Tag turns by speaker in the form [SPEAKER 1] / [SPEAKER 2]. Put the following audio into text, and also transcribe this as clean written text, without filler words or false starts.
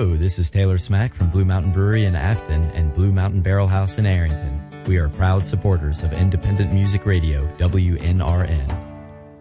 [SPEAKER 1] Hello, this is Taylor Smack from Blue Mountain Brewery in Afton and Blue Mountain Barrel House in Arrington. We are proud supporters of independent music radio, WNRN.